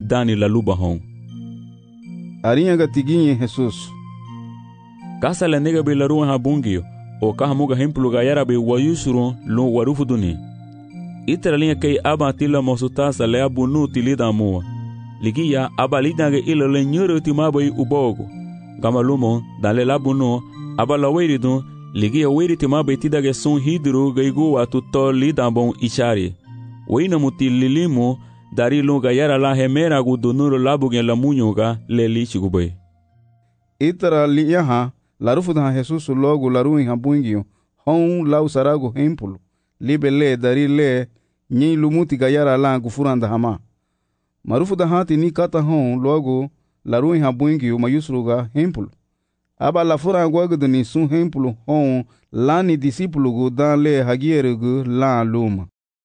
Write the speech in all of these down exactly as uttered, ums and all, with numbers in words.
dani la luba hon. Arinha gatiginye Jesus. Kasa la nega be la ruwa ha bungio, o kaha muga hemplu gayara be wayusuru lo warufu duni. Itara linha kei aba tila mosutasa le abunu tilida mua. Ligia aba lidage ilo le nyuru timabai ubogo. Gama lumo dale labunu aba la weiridu ligia weiri timabai tidage sun hidru gaigu watu to lidambon ishari. Weina muti lilimu dari lunga yara la hemera gudunuru labugen la munyuga le lichigubai. Itara liyaha larufuda Jesus logo laruin habungio hon lau sarago hempulu libe le dari le nyi lumuti gayara la gufuranda hama. Marufuda hati ni kata hon logo laruin habungio mayusruga hempulu. Aba la fura guagdu ni sun hempulu hon lani disipulu gu dan le hagierugu la luma.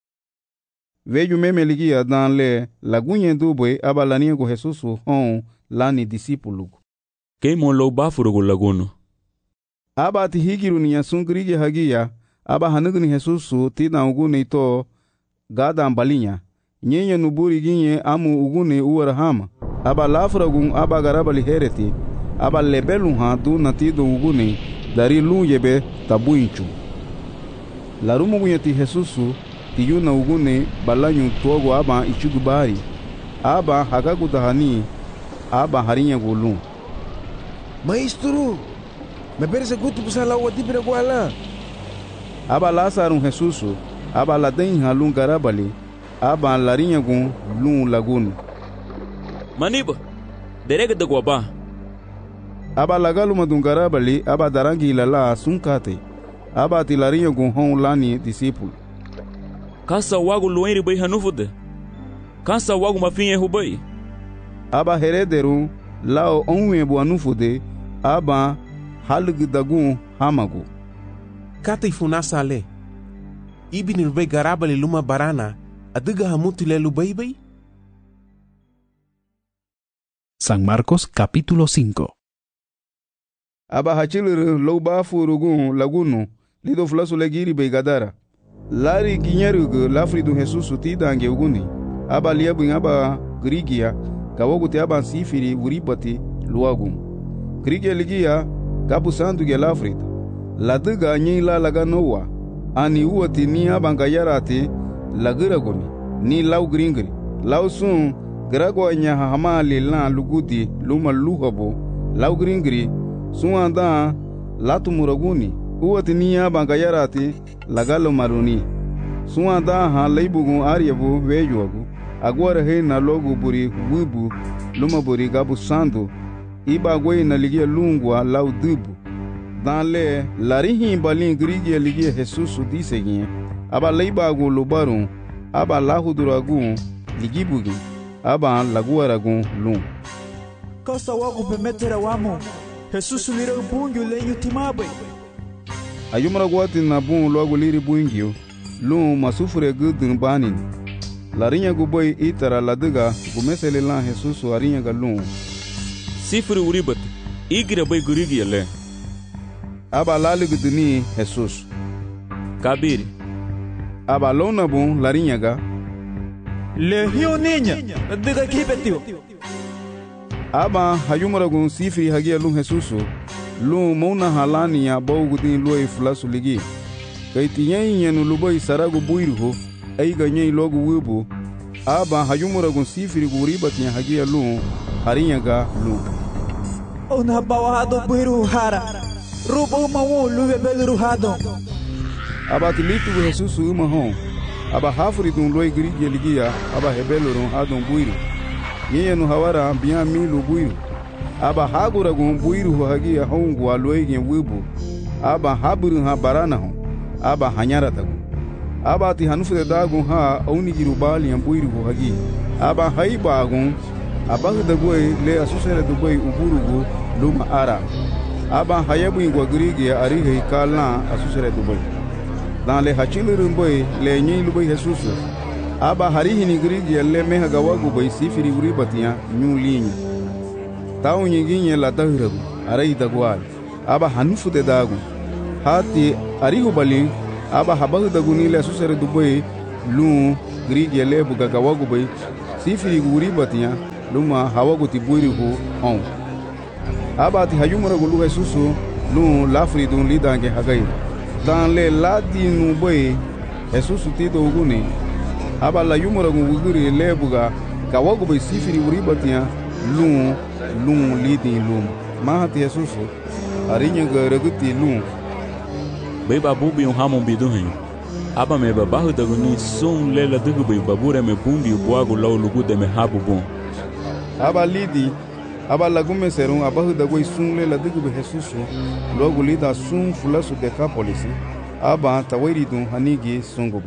Veju meme ligia dan le lagunye dubwe aba laniego Jesus hon lani disipulu. Keimon lo bafurugu laguno. Aba ti higiru ni yasungrige hagia aba hanugni Jesus tina ugune to gada ambalinya. Nyenye nuburi ginye amu ugune uwarahama. Aba lafuragun aba garabali hereti. Aba lebelun ha du natido ugune dari luyebe tabuinchu. Larumu gunyati Jesus tiyuna ugune balanyu togo aba ichugubari. Aba hagagudahani aba harinya gulun. Maestro, me parece que tu pusa la agua tipira guala. Aba Lázaro Jesus, aba la den halun garabali, aba larinha gun lun lagun. Maniba, derega de guaba. Aba lagalu madun garabali, aba darangi lala sunkate, aba ti larinha gun hon lani discípulo. Kasa wagu luenri bai hanufude. Kasa wagu mafinye hubai. Aba herederu lao onwe bu anufude. Aba halugdagun hamagu. Kata ifunasa ale. Ibi nirbe garabali luma barana. Aduga hamutile lubaybay. San Marcos capítulo cinco. Aba hachilir loba furugun lagunu. Lido flasu legiri begadara. Lari ginyerugu lafridu Jesus tidange uguni. Aba liabun aba grigia. Kawoguti aba sifiri uribati luagun. Kriege ligia kapu sandu ge lafrita. Laduga nyi la laga nowa. Ani uwati ni abanga yarati lagiragoni. Ni lau gringri. Lau sun gragwa nya hamali la lugudi luma luhabo. Lau gringri sun anda latu muraguni. Uwati ni abanga yarati lagalo maruni. Sun anda ha leibugun aryabu vejuagu. Agora he na logo buri wibu luma buri gabu sandu. Iba gwe na ligia lungwa lau dubu. Dan le larihi balin grigia ligia Jesus disegin. Aba leiba gu lubarun. Aba lahuduragun ligibugi. Aba laguaragun lung. Kasa wagu pemetera wamo. Jesus lira bungyo lenyu timabe. Ayumra gwati na bun logo liri bungyo. Lung masufure gudun banin. Larinya gu boy itara laduga gumesele lan Jesus arinya ga lung. Sifuri uribat, igira bai gurigi yale. Aba laliguduni Jesus. Kabiri. Aba lona bun larinha ga. Le hiyo niña, diga kibetio. Aba hayumaragun sifiri hagia lun Jesus. Lun mona halani ya bawgudin loi flasu ligi. Kaitinyai nyenu lubai saragu buiruho, aiga nyai logu wibu. Aba hayumaragun sifiri guribati hagia lun harinya ga lun. Ona bawado buiru hara. Rubo mawu luwe belu hado. Aba tilitu Jesus uma hon. Aba hafri dun loi grigi ligia. Aba hebelu ron hadon buiru. Yeye no hawara biya milu buiru. Aba hagura gun buiru hagia hongu aloi gen wibu. Aba haburu ha barana hon. Aba hanyara tagu. Aba ti hanufu dagun ha aunigiru bali yan buiru hagi. Aba haiba agun. Aba dagoi le asusere dugoi uburugu luma ara. Aba hayabu ingwa grigi arihe kala asusere dugoi. Dan le hachilu boy le nyi lubai Jesus. Aba harihi ni grigi le meha gawagu boy sifiri uribatia nyu linya. Tau nyinginye la tahiragu arai dagwal. Aba hanufu de dagu. Hati arihu bali aba habahu daguni le asusere dugoi lu grigi le buga gawagu boy sifiri guri batia luma hawagu ti buiri hu on. Aba ti hayumura gu lu Jesusu lu lafri dun lidange hagair. Dan le ladi nu boy Jesusu ti do guni. Aba la yumura gu wugiri lebuga kawagu bay sifiri guri batia lu lu lidi lum. Maha ti Jesusu arinya ga reguti lu. Bay babu bi un hamon biduhin. Aba me babahu daguni sun lela dugu bay babure me bumbi buagu lau lugu de me habu bon. Aba lidi aba lagume serun abahu dagui sun lela dugu be Jesusu logo lida sun fulasu Decapolis. Aba tawiri dun hanigi sunguba.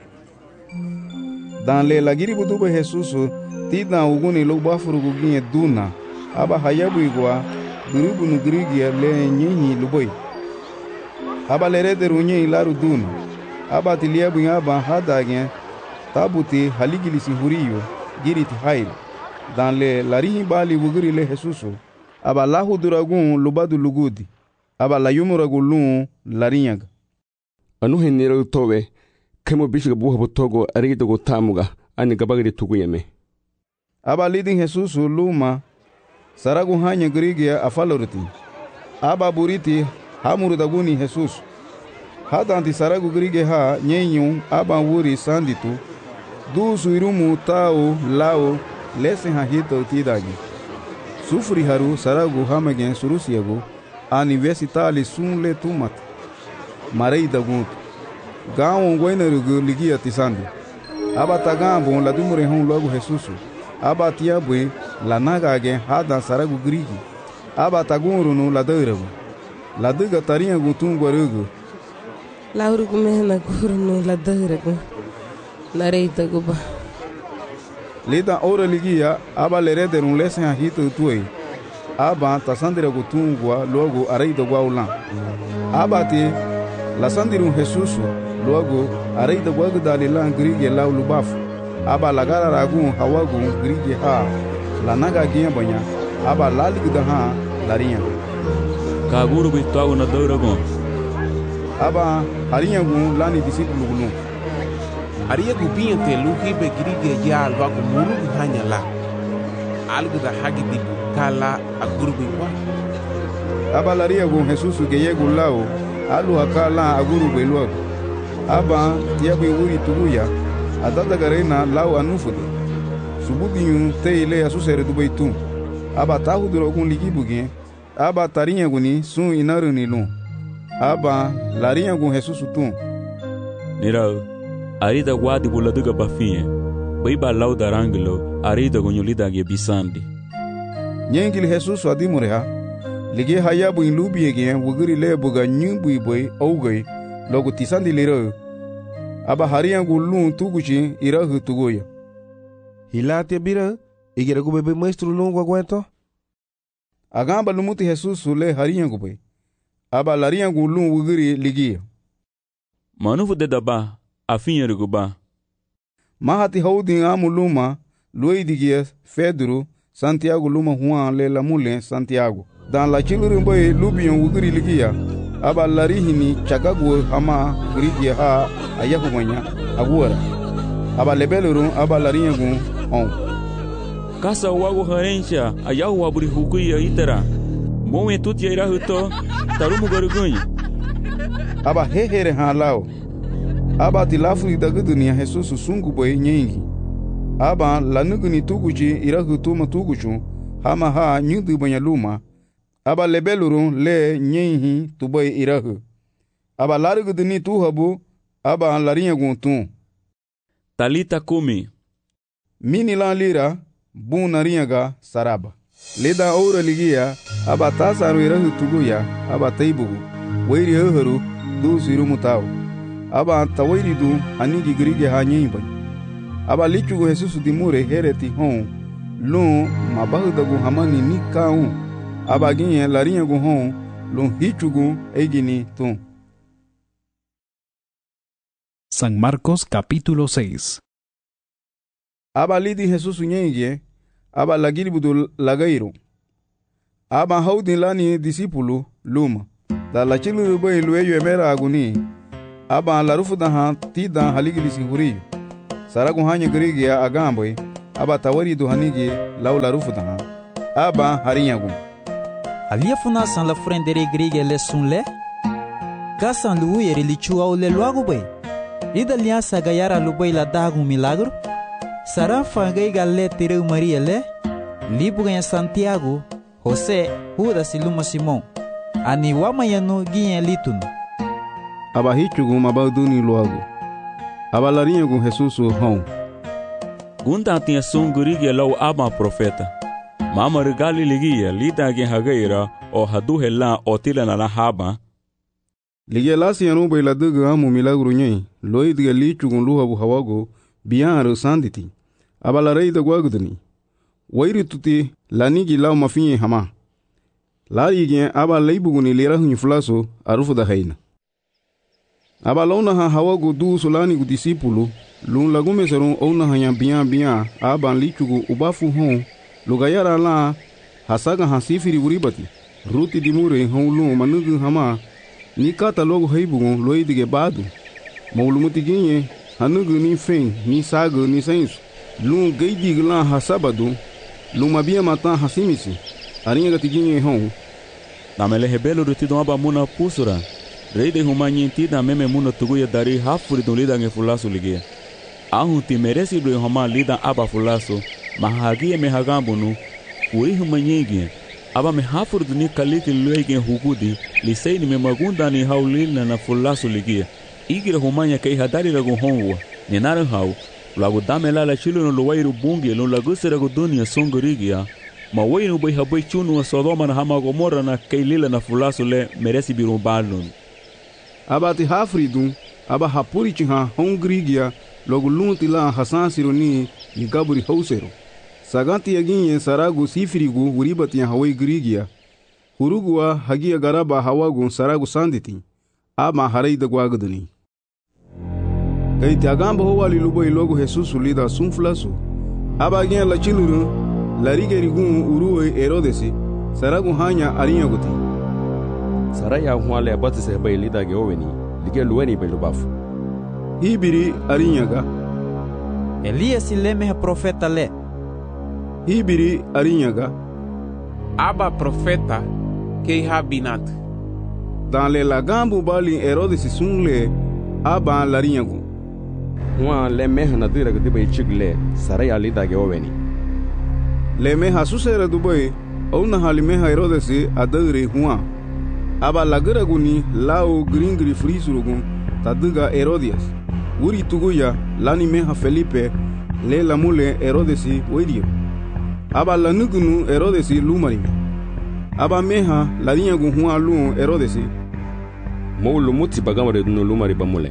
Dan le lagiri budu be Jesusu tida uguni lo bafuru guginye duna. Aba hayabu igwa gurubu nu grigia le nyenyi luboy. Aba lerede runye ilaru duna. Aba tiliabu ngaba hadagen tabuti haligilisi huriyo giriti hail. Dan le larihi bali wugiri le Jesusu. Aba lahu duragun lubadu lugudi. Aba la yumuragun larinyaga. Anu henira towe kemo bishiga buha botogo arigido go tamuga ani gabagiri tuguyeme. Aba lidin Jesusu luma saragu hanya grigia afaloriti. Aba buriti hamuru daguni Jesusu. Hadanti saragu grige ha nyenyun aba wuri sanditu. Du suirumu tau lao lesen ha hito tidagi. Sufri haru saragu hamagen surusiagu universitali sunle tumat. Marei dagut. Gawon goinarugu ligia tisandi. Aba tagambo la dumure hon logo Jesusu. Aba tiabwe la nagage hadan saragu grigi. Aba tagurunu la dairagu. La duga tarinha gutungu arugu. Laurugu mehna gurunu la dairagu. Nareita guba. Lida ora ligia aba lerederun lesen ha hito tuei. Aba tasandira gutungwa logo areida gwaulan. Aba ti la sandirun Jesusu logo areida gwagu dalilan grige lau lubafu. Aba lagara ragun hawagu grige ha la naga giambanya. Aba laligda ha larinha. Kaguru bitwagu na dauragon. Aba harinha gun lani disipulu gulun. Aria gubinha te luhi be grige ya alwagu muru hanya la. Algu da hagi dibu kala agurbi wa. Aba laria gun Jesusu ke yegu lao alu hakala agurbi luagu. Aba tiabu wuri tuguya adada garena lao anufude. Subudinyu te ile asusere dubaitu. Aba tahu durogun ligibuge. Aba tarinha guni sun inaruni lun. Aba larinha gun Jesusu tun. Nirau arida guadi buladuga bafinye. Baiba lau daranglo arida gunyulida ge bisandi. Nyengil Jesusu adimureha. Lige hayabu in lubiege wugiri lebuga nyumbu iboy augay logo tisandi liro. Aba harinha gun lun tuguchi irahu tugoya. Hilate bira igera go bebe maestro longo aguento. Agamba lumuti Jesusu le harinha gubay. Aba larinha gun lun wugiri ligia. Manufu de daba afinye riguba. Mahati haudin amuluma luidigia Pedro Santiago luma Juan le lamule Santiago. Dan la chilurumboy lubion wugiri ligia. Aba larihini chagagu hama grigia ha ayahumanya aguara. Aba lebelurun aba larinha gun on. Kasa wagu harensha ayahu waburi hukuya itara. Moe tutia irahuto tarumu garugunyi. Aba hehere ha lao. Aba tilafuri dagudunia Jesusu sungu boy nyengi. Aba lanuguni tuguchi irahutuma tuguchu hama ha nyudu banyaluma. Aba lebelurun le nyenhi tuboy irahu. Aba laruguduni tuhabu aba larinha guntun. Talita kumi. Mini lan lira bun narinhaga saraba. Leda oura ligia aba tasaru irahu tuguya aba taibugu. Wairi hoharu du sirumu tau. Aba tawairi du anigi grige ha nyimban. Aba lichugu Jesusu dimure hereti hon. Lun mabahudagu hamani ni kaun. Aba ginye larinha gu hon. Lun hichugu egini tun. San Marcos capítulo seis. Aba lidi Jesusu nyengie. Aba lagiri budu lagairu. Aba haudin lani disipulu luma. Da la chilu boy lueyo emera aguni. Aba la rufu da han ti da haligili singuriyo. Saragu hanya grigia agamboy. aba tawari do hanige law la rufuda aba harinyagu alia funa san la frendere grige le sunle kasan lu yeri li chua le luago bay ida lia saga yara lu bay la dagu milagro sara fangai galle tere maria le libu ganha Santiago José Judas iluma Simon ani wamayano ginha litun aba hichugu mabaduni luago aba larinyagu Jesus hon Gunda tinha sungurige lau aba profeta mama regali ligia lida gen hagaira o hadu hela o tila na haba ligia lasi anu bay la duga amu milagro nyai loid ge lichugun luhabu hawago bian sanditi aba la reida gwagudni wairi tuti lanigi lau mafinye hama lari gen aba leibuguni lera hunyu flaso arufu da haina aba launa ha hawago du solani gu disipulu lun lagume serun ona hanya bian bian aba lichugu ubafu hon lugayara la hasaga hasifiri buribati ruti dimure hon lun manugu hama ni kata logo heibugun loidige badu maulumuti ginye hanugu ni fen ni sago ni sensu lun geidi glan hasabadu lun mabia matan hasimisi arinha gatiginye hon namele hebelo rutido aba muna pusura reide humanyi na meme muna tuguya dari hafuri dun lida nge fulasu ligia ahu ti meresi do homa lida aba fulasu mahagie me hagambunu uri humanyi aba me hafuri dun kaliki luege hugudi liseini me magunda ni haulilna na fulasu ligia igira humanya kai hadari ragu honwa ni naran hau lagu damela la chilo no luwairu bungi no lagu seragu dunia songorigia ma wainu bai habai chunu wa Sodoma na hama Gomorra na kailila na fulasu le meresi birum balun aba ti hafridun aba hapuri chiha hongrigia logu lunti la hasan sironi ni gaburi hausero saganti yaginye saragu sifirigu uribati hawai grigia hurugua hagia garaba hawagu saragu sanditi ama hareida gwaguduni kai tiagamba ho wali lubai logu Jesus lida sunflasu aba gen la chiluru la rigerigun uruwe Herodesi saragu hanya arinyaguti Saraya huale abati se bay lida ge oweni lige luweni bay lubafu hibiri arinyaga Elias leme profeta le hibiri arinyaga aba profeta ke habinat dans le lagambu bali Herodesi sunle aba larinyagu Hua le meha na dira gdi bay chigle saraya lida ge oweni le meha susera dubai ona halimeha Herodesi adagre hua aba lagaraguni lao gringri frisurugun taduga Herodias uri tuguya lani meha Felipe le lamule Herodesi oidio aba lanugunu Herodesi lumarime aba meha larinyagun hua lu Herodesi Molu muti bagamare dunu lumari bamule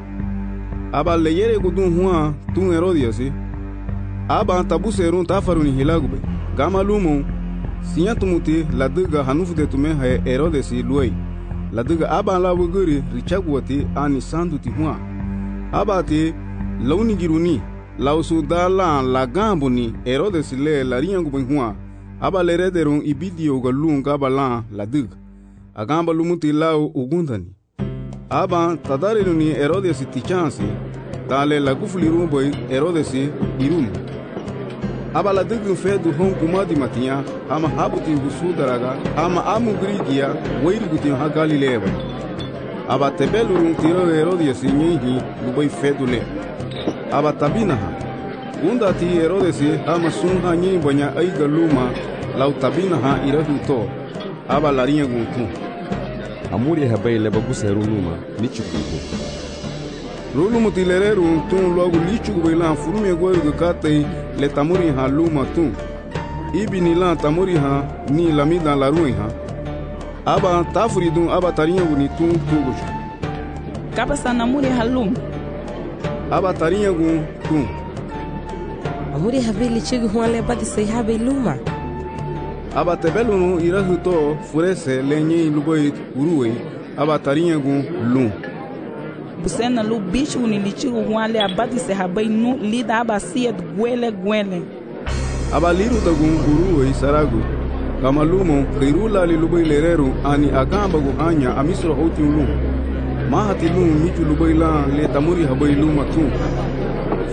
aba leyere gudun hua tun Herodias aba tabuserun tafaruni hilagube gama lumu sinya tumuti laduga hanufude tume ha Herodesi luai laduga aba la wuguri richagwati ani sanduti hua aba te launi giruni lausu dala la gambuni Herodesi le la riyangu hua aba le rederun ibidio galunga bala laduga agamba lumuti lau ugundani aba tadareni Herodesi tichansi dale la gufliru boy Herodesi irum aba la dugu fedu hon kumadi matia ama habuti husudaraga ama amu grigia wairi guti ha Galileba aba tebelu tiro Herodias nyehi lubai fedu le aba tabina ha unda ti Herodes ama sunha nyi banya ai galuma lau tabina ha irahu to aba larinha guntu amuri habai le bagusa runuma nichukugo Rulu mutilereru tun logo lichu bela furumi goyo gate le tamuri ha luma tun ibi ni la tamuri ha ni lamida la ruin ha aba tafuri dun aba tarinha guni tun tugush kaba sanamuri halum aba tarinha gun tun amuri habeli chigu hwale badi sai habe luma aba tebelu irahu to furese lenye luboi uruwe aba tarinha gun lum busena lu bicho ni lichigu hwale abadi se habai nu lida aba siet gwele gwele aba liru tagun uruwe saragu kama lumo khirula li luboi lereru ani agamba gu anya amisro hotiulu mahati lu michu luboi la le tamuri habai luma tu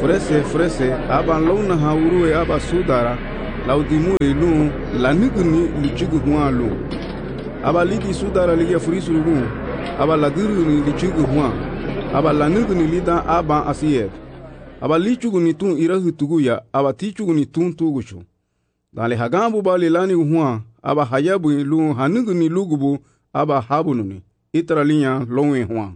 frese frese aba lona haurue aba sudara laudimu elu lanigni lichigu hualu aba lidi sudara ligia furisu lu aba ladiruni lichigu hua aba lanigni lida aba asiyed aba lichugu ni tun irahu tuguya aba tichugu ni tun tugushu dale hagambu bali lani hua aba hayabu lu hanigni lugubu aba habununi itralinya lonwe hua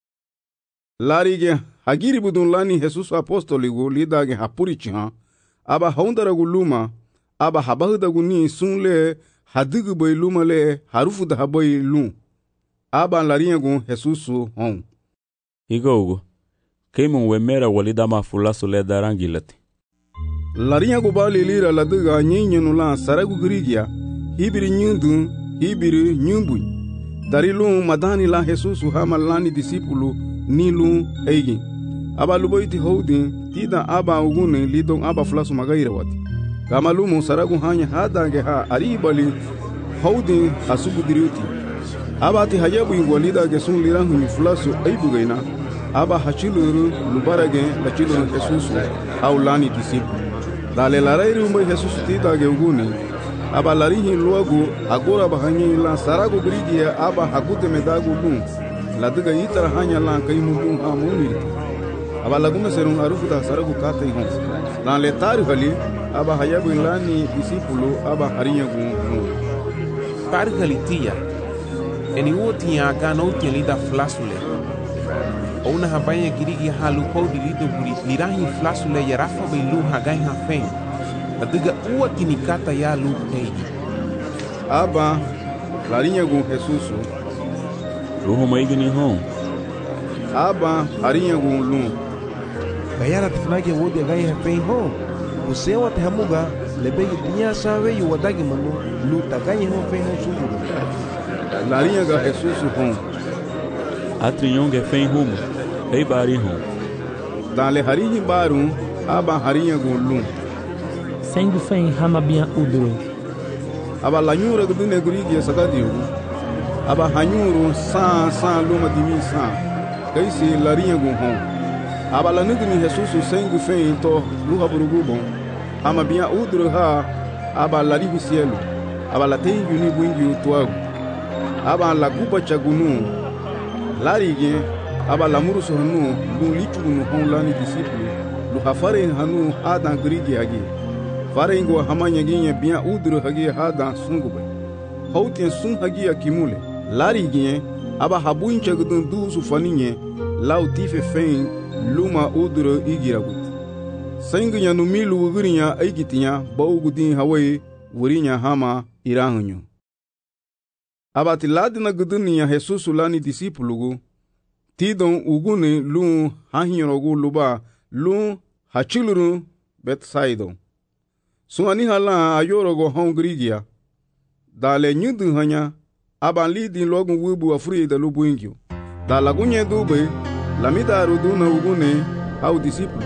larige hagiri budun lani Jesus apostoligu lidage hapurichiha aba haundaragu luma aba habahudagu ni sunle hadigu boy luma le harufu da haboy lu aba lariyagu Jesusu hon igogo keimun wemera walida mafulasu le darangilati lariyagu bali lira ladiga nyinyenu la saragu grigia hibiri nyundu hibiri nyumbui darilu madani la Jesusu hama lani disipulu nilu eigi aba luboiti houdi tida aba ugune lidong aba flasu magaira wati kamalumu saragu hanya hadange ha aribali houdi asubu diriuti aba ti hayabu ingwalida gesun lirangu ni flasu aibugaina aba hachiluru lubarage lachiluru Jesusu au lani disipu dale larairu mbai Jesusu tida ge ugune aba larihi luagu agora bahanyi la saragu grigia aba hakute medagu lu ladiga itara hanya la kaimudun hamuniri aba lagume serun arufu da saragu kata ihon dan le tari hali aba hayabu lani disipulu aba hariyagu nu tari hali tia eni uotia gana utia lida flasule ona habaya girigi halu podi lido buri lirahi flasule yarafa bailu hagai hafen ladiga uoti nikata ya lu peji aba lariyagu Jesusu ruhu maigini hon aba hariyagu lu gayara tifnage wodi gai hafen hon usewa tehamuga lebegi dinya sawe yu wadagi manu lu tagai hon fen hon sumuru lariyaga Jesusu hon atrinyonge fen humu ei bari hon dale harihi baru aba hariyagu lu sengu fen hama bien udru aba lanyura gudune grigi sakadiu aba hanyuru sa sa luma dimi sa kaisi lariyagu hon aba lanigni Jesusu sengu fen to luha burugubo ama bien udru ha aba larihi cielo aba latengu ni bungi utwagu aba laguba chagunu larige aba lamuru sohnu lu lichugunu hon lani disiplu lu hafare hanu adan grigi agi farengo hamanya ginya bien udru hagi hada sungube hautien sun hagi akimule larige aba habuin chagudun dusu faninye lau tife fen luma udru igiragut senginya numilu ugirinya aigitinya baugudin hawai wurinya hama irangunyo abati ladina gudunya Jesusu lani disipulugu tidon ugune lu hahinyorogu luba lu hachiluru Bethsaida suani hala ayorogo hongrigia dale nyudu hanya aban lidin logun wubu afuri da lubuingyo da lagunye dube lamida ruduna ugune au disipulu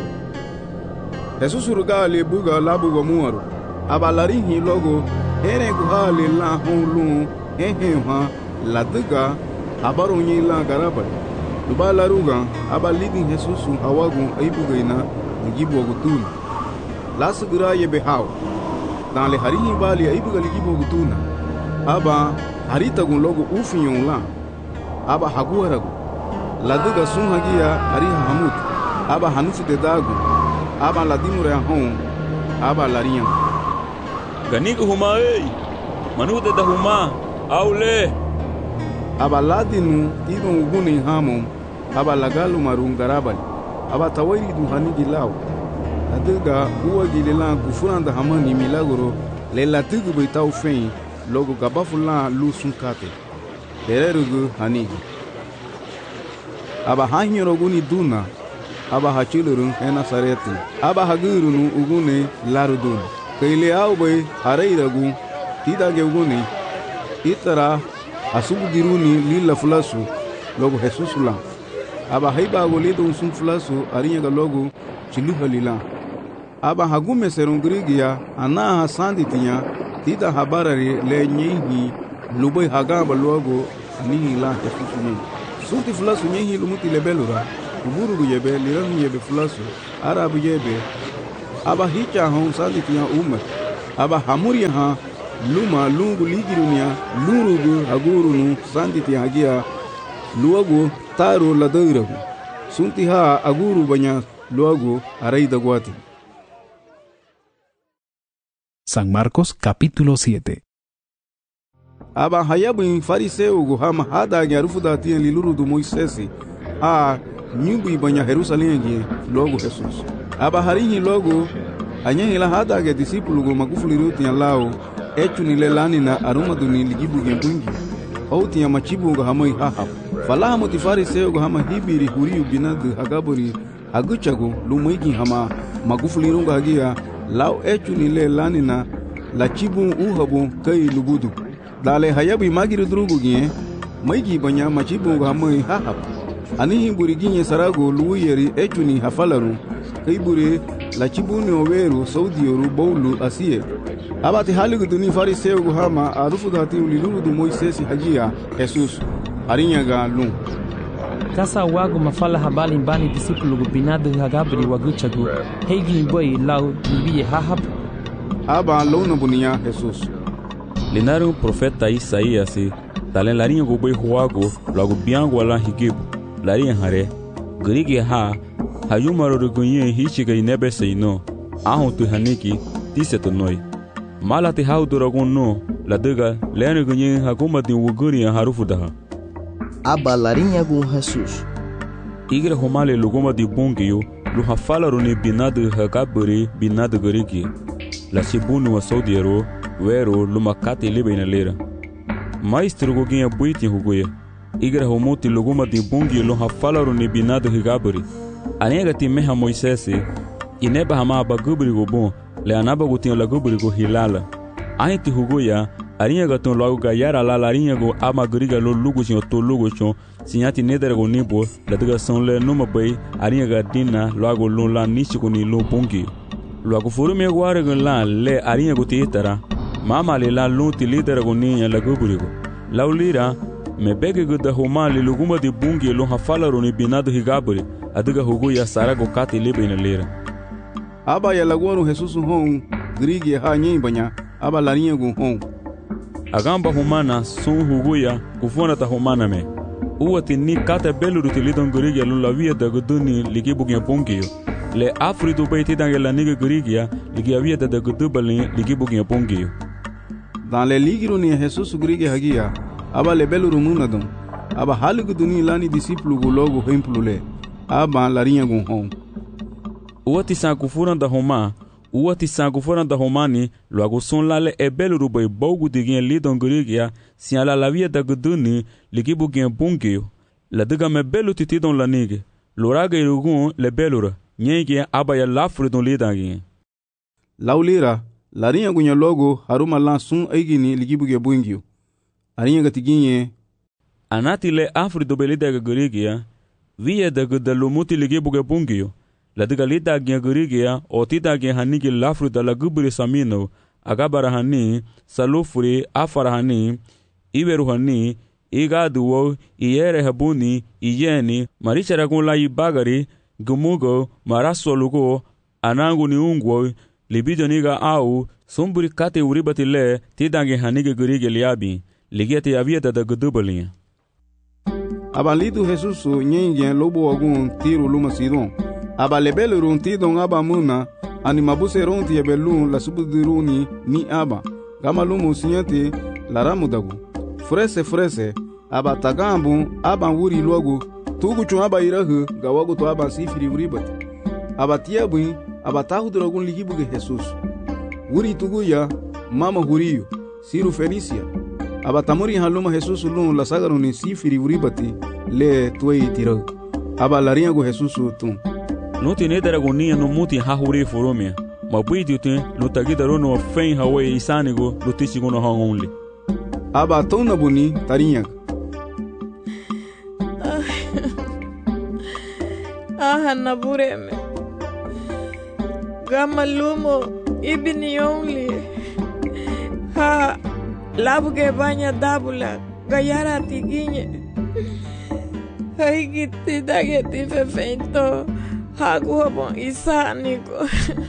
Jesusu rugale buga labu wa muaru abalarihi logo ere guhale la holu ehe ha ladiga abarunyi la garabal dubala ruga abalidin Jesusu hawagu aibugaina ngibu ogutuna lasgira yebe haw dan le harihi bali aibuga ligibu ogutuna aba harita gun logo ufinyon la aba haguaragu ladiga sun hagia hariha hamut aba hanufu de dagu aba ladimure hon aba lariyan ganigu huma ei manude da huma aule aba ladinu tidon uguni hamon aba lagalu marun garabal aba tawairi du hanigi law adiga uwa gilela gufuranda hamani milagro le latigu beitau fen logo gabafula lusun kate dererugu hanigi aba hanyoro guni duna aba hachilurun ena sareti aba hagurunu ugune larudun keile aube hareiragu tidage ugune itara asubu diruni lila fulasu logo Jesusu la aba haiba golido sun fulasu arinya logo chiluha lila aba hagume serungrigia ana hasandi tinya tida habarari le nyehi lubai hagamba logo ni la Jesusu ni sunti fulasu nyehi lumuti lebelura kuburu gu yebe liran yebe flasu arabu yebe aba hicha hon sandi tiya umma aba hamuri ha luma lungu ligirunya lurugu agurunu sandi tiya hagia luagu taro ladairagu sunti ha aguru banya luagu arai dagwati. San Marcos capítulo siete. Aba hayabu fariseu gu hama hada nyarufu datiya liluru du Moisesi a nyubu banya Jerusalem gi logo Jesus. Aba harihi logo anyanyi la hada ge disipulu gu magufuli ruti ya lao echu nilelani na aruma duni ligibu gembungi outi ya machibu gu hamai haha falaha moti fariseu gu hama hibiri huriu binadu hagaburi haguchagu lumaigi hama magufuli runga hagia lao echu nilelani na la chibu uhabu kai lubudu dale hayabu magiru drugu gi maigi banya machibu gu hamai haha anihi buri ginye sarago luuyeri echu ni hafalaru kai buri la chibuni oweru saudi yoru bowlu asiye abati haligu duni fariseu gu hama arufu dati uliluru du Moisesi hagia Jesus arinyaga lum kasa wagu mafala habali mbani disipulu gu binadu hagabri waguchagu heigi boy lau libiye hahab aba launa bunia Jesus linaru profeta Isaías talen larinha gu boy huago lagu biangu ala higibu larinha hare grige ha hayumaro rugunye hichiga inebe seino ahon tu haniki tiseto noi malati haudu ragun no ladaga lene gunye haguma din wuguri harufu daha aba larinha gun Jesus igre homale luguma di bungio lu hafala rune binadu hagaburi binadu grige la sibunu wa saudiero wero lumakati libena lera maestro guginha buiti huguye igre homuti luguma di bungio lu hafala rune binadu hagaburi anega ti meha Moisesi ineba hama bagubri go bon le anaba go tin la gubri go hilala ainti hugoya arinha ga ton logo ga yara la larinha go amagriga lo lugo sin to lugo chon sinyati nedere go nibo la daga son le numa bay arinha ga dina logo lo la nichi ko ni lo bongi logo furu me gware go la le arinha go titara mama le la lo ti lidere go ni la gubri go laulira me bege go da homali luguma de bungi lo hafala ro ni binado higabri adiga hugo ya sarago kati libe ina lera aba ya laguaru Jesus hon grigi ha nyi banya aba larinha gu hon agamba humana sun hugo ya kufona ta humana me uwati ni kata belu rutilidon grigi lo la via da guduni ligibu gen pongio le afridu baiti dangela niga grigi ya ligi via da gudubali ligibu gen pongio dans le ligiru ni Jesus grigi hagia aba le belu rumuna don aba haligu duni lani disipulu gu logo hempulule aba larinha gu hon uwati sankufura da homa uwati sankufura da homani logo son lale e belu rubai bogu digin lidon grigia siala la via da guduni ligibu gen bungio la diga me belu titidon la nige loraga irugun le belura nyege aba ya lafri don lidangin laulira larinha gu nya logo haruma lan sun aigini ligibu gen bungio arinha gatiginye anati le afri do belida grigia via da gudalumuti ligibu gen bungio la diga lida gen grigia otida gen hanigi lafri da la gubri samino agabara hani salufri afara hani iberu hani igaduwo iyere habuni iyeni marichara gun la ibagari gumugo marasolugo anangu ni ungwo libido niga au sumburi kate uribati le tidange hanige grigia liabi ligete yavia da gudubalinha aba lidu Jesus nyenye lobo agun tiru luma sidon aba lebelu run tidon aba muna animabuse ronti yebelun la subudiruni ni aba gama lumu sinyati la ramudagu frese frese aba tagambu aba wuri logo tugu chun aba irahu gawagu to aba sifiri uribati aba tiabu aba tahudragun ligibu ge Jesus wuri tugu ya mama huriyo siru Felicia aba tamuri haluma Jesus lun la sagaruni sifiri uribati le tuei tiro aba larinha go Jesus tun no tine daragonia no muti hahuri foromia mabuidi tun no tagidaro no fen hawe isanigo no tisigo no hongonli aba tona buni tarinha ah nabureme gamalumo ibni only ha labuge banya dabula gayara tiginye Ai giti dageti fefento. Hagu habon isaniko.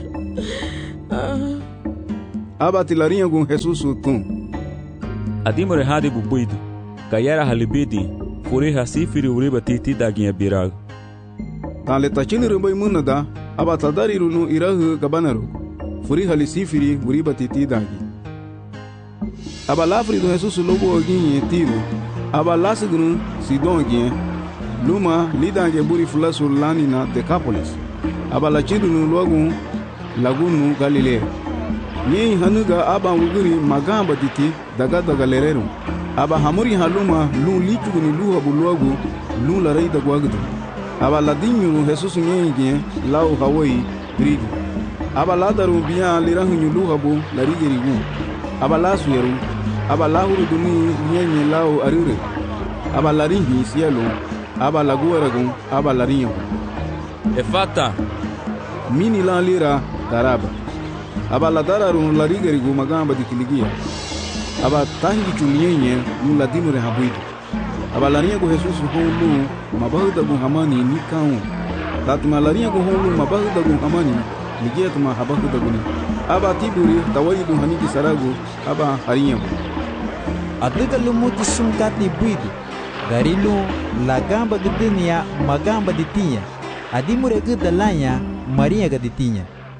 Aba tilarinha com Jesus tum. Adimore hadi bubuido. Kayara halibidi. Fure hasifiri uriba titi daginha birago. Tale tachini rumbai munada. Aba tadari runu irahu kabanaru. Furi halisifiri uriba titi dagi. Aba lafri do Jesus lobo oginhe tiro. Aba lasigunu sidon oginhe. Luma lidange buri fulasu lani na Decapolis. Aba lachidu nu logu lagunu Galilea. Nye hanuga aba wuguri magamba diti daga daga lereru. Aba hamuri haluma lu lichugu ni luha buluagu lu la reida guagdu. Aba ladinyu Jesus nye lau Hawaii grigi. Aba ladaru biya lirahu nyu luha bu larige rigu. Aba lasu yeru. Aba lahuru duni nye lau arure. Aba larinhi sielu. Aba laguaragun, aba larinho. Efata. Mini la lira daraba. Aba la dararun larigerigu magamba de kiligia. Aba tangi chulienye nu ladimure habuido. Aba larinha com Jesus holu mabahuda gun hamani ni kaun. Tatma larinha com holu mabahuda gun hamani ligia tuma habahuda guni. Aba tiburi tawaidu haniki saragu aba harinha. Adega lumuti sumkati buido. Darilu lagamba gedenia magamba ditinha. Adimure gedalanya marinha gaditinha.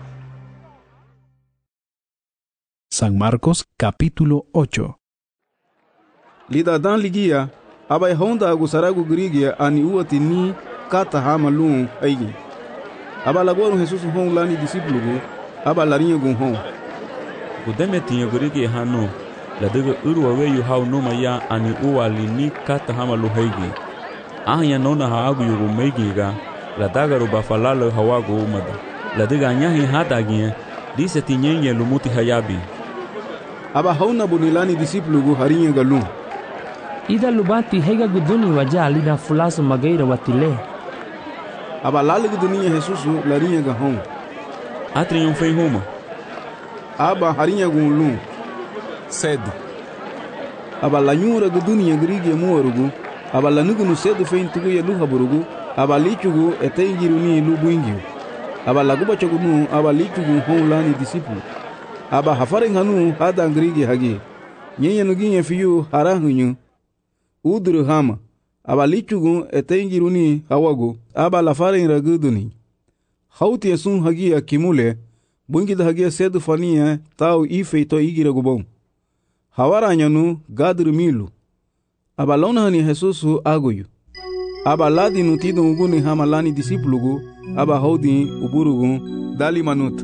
San Marcos capítulo ocho. Lida dan ligia abai honda agusaragu grigia ani uati ni kata hama lun aigi. Aba lagoru Jesus hon lani discípulo aba larinha gun hon. Kudeme tinha grigia hano. La daga urwa weyu hau noma ya ani uwa li ni kata hama lu haigi. Ahya nona haagu yugu meigiga. La daga ruba falalo hawagu umada. La daga nyahi hadagia. Dise tinyenye lumuti hayabi. Aba hauna bunilani disiplu gu harinha galum. Ida lubati hega guduni waja alida fulasu magaira watile. Aba lali gudunia Jesusu larinha gahon. Atri yon fei homa. Aba harinha gun lum. Cedo. Aba la nyura gudunia grigi muarugu. Aba la nugunu cedo fein tugu ya luha burugu. Aba lichugu etengiru ni lubuingiu. Aba la guba chagunu aba lichugu hon lani disiplu. Aba hafaren hanu hada grigi hagi. Nyenye nuginye fiyu harahunyu. Udru hama. Aba lichugu etengiru ni hawagu. Aba la faren raguduni. Hauti esun hagi ya kimule. Bungida hagi cedo fania tau ife to igira gubom. Hawara nyanu gadru milu. Aba lona hani Jesusu agoyu. Aba ladi nutido uguni hama lani disiplugu. Aba haudi uburugu dali manut.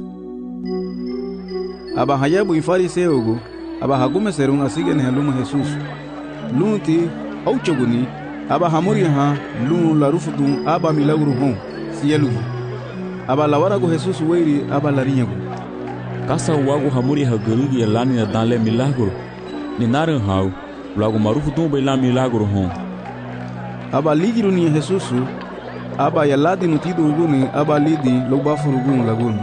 Aba hayabu ifariseugu. Aba hagume serun asige ne haluma Jesusu. Lunti auchoguni. Aba hamuri ha lu la rufudu aba milagru hon sielugu. Aba lawaragu Jesusu weiri aba larinyagu. Kasa wagu hamuri ha gurugi ya lani na danle milagru. Ni narin hau, lagu marufu tumbe la milagro hon. Aba ligiru ni Jesusu, aba yaladi nutido uguni, aba lidi loba furugun laguni.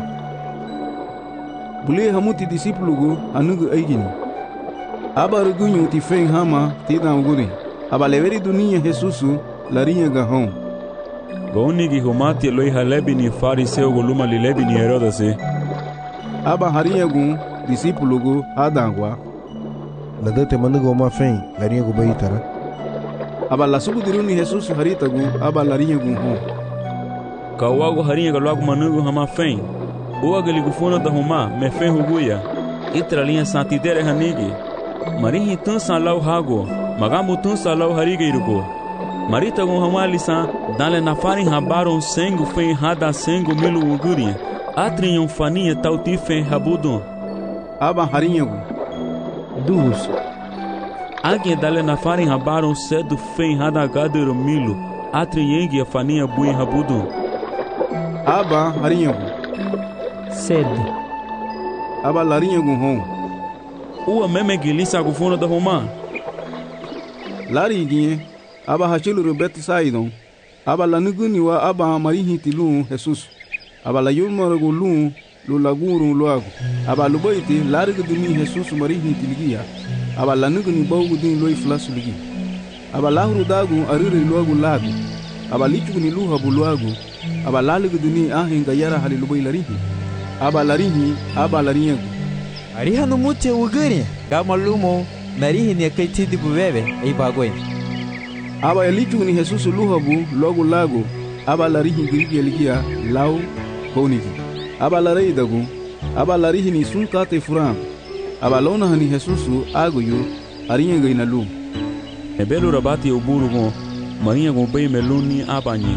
Bule hamuti disiplugu anugu aigini. Aba rugunyu ti feng hama tida uguni. Aba leveri dunia Jesusu larinha gahon. Gauni gi humati loi halebi ni fariseu guluma lilebi ni Herodase. Aba harinha gun disiplugu adangwa. La dete manugo ma fen larinha gu baitara. Aba la subu diruni Jesus harita gu aba larinha gu hon. Kawago harinha gu lagu manugo hama fen. Uwa gali gufuna da huma me fen huguya. Itra linha santidere hanigi. Marihi tun san lau hago. Magamu tun san lau hariga irugo. Marita gu hama lisan dale na farin habaron sengu fen hada sengu milu ugurinha. Atrin yon faninha tauti fen habudon. Aba harinha gu. Duhus. Alguém dali na farin habaron cedo fen hada gadero milo. Atri yengi a faninha bui habudu. Aba harinha gu. Cedo. Aba larinha gu hon. Ua meme gilisa gufuna da Roma. Lari ginhe. Aba hachilu rubeti saidon. Aba lanuguni wa aba marihi tilu Jesus. Aba la yulmaragu lu lu laguru luagu. Aba lubaiti largu dumi Jesus marihi tiligia. Aba lanuguni baugu din loi flasu ligi. Aba lahuru dagu arire luagu lagu. aba lichu ni luha buluagu aba lalu duni ahinga yara halilubai larihi aba larihi aba larinyagu ariha no mute ugani kama lumo narihi ni kaitidi bubebe ei bagoi aba lichu ni Jesus luha bu logo lago aba larihi grigi ligia lau koniki aba larei dagu aba larihi ni sunkate furan aba lona hani Jesus aguyu arinyaga inalu ebelu rabati uburugo marinha go bei meluni abanyi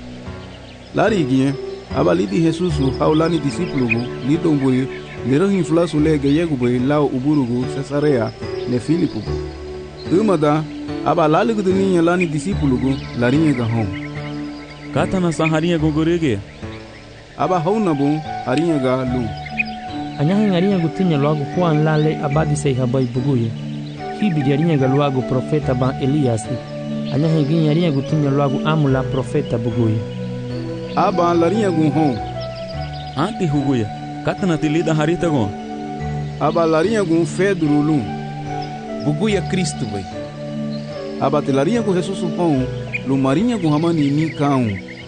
lari gie aba lidi Jesus haulani disiplugo lidomboy lirahin flasu lege yegu bei lao uburugo Cesarea le Filipo umada aba laligu dunia lani disiplugo larinha ga hom katana saharinha go gorege aba hauna bo arinha ga lu anyahin arinha gutinya logo Juan lale abadi sei habai buguye hibi arinha ga logo profeta ban Elias anyahin gin arinha gutinya logo amula profeta buguye aba larinha gun hom anti huguya katana tilida harita go aba larinha gun Pedro lu buguya Cristo bai aba tilarinha gun Jesus hom lu marinha gun hamani ni kaun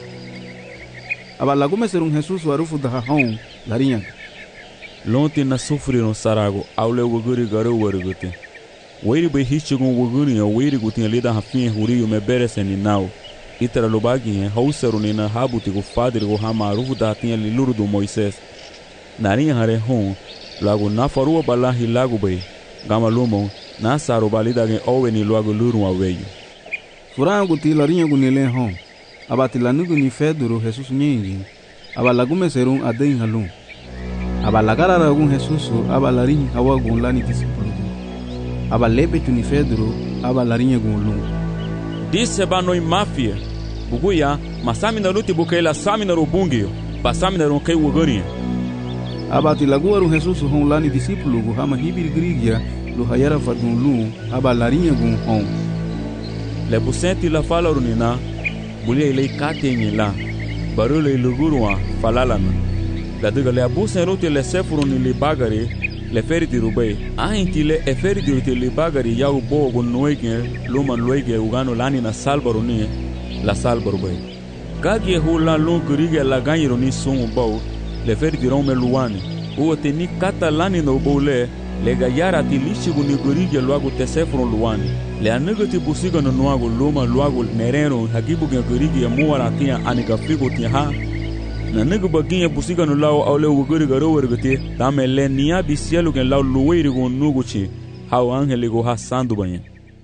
aba lagume ser um Jesus warufu da hom larinha lonte na sofreram sarago aule woguri garo warugute weiri be hichigun woguri ya weiri gutin lida hafin huriyo me bereseni nau itara lobagin hauseruni na habuti go fader go hamaru da tinha liluru do Moisés narinha hare hon lago na farua balahi lago be gama lumo na saro balida gen oweni lago luru aweyo furango ti larinha gunile hon abati lanugo ni Pedro Jesus nyingi aba lagume serum aden halum aba lagarara gun Jesus aba larinha hawa gun lani disipulu aba lebe tuni Pedro aba larinha gun lum disse banoi mafia buguya masami na luti bukaila sami na rubungio basami na ronkai wogorinha aba tilaguaru Jesus hon lani disipulu gu hama hibir grigia lu hayara fadun lum aba larinha gun hon le busenti la fala runina bulia ile katenyi la barule lugurwa falalana la diga le abusen rote le sefuru ni le bagari le feriti rubai ahinti le eferiti rote le bagari ya ubo go noige luma loige ugano lani na salbaro ni la salbaro bai gagi hula lo gurige la ganyiro ni sumu bau le feriti rome luani o teni kata lani no bole le gayara ti lishigu ni gurige luago te sefuru luani le anegati busiga no nuago luma luago nereno hagibu ge gurige muara tia anika figo tia ha na negu baginha busiga no lao aule wogori garo wergete dame le nia bisielu gen lao luweiri go nuguchi hau angele go hasando banha.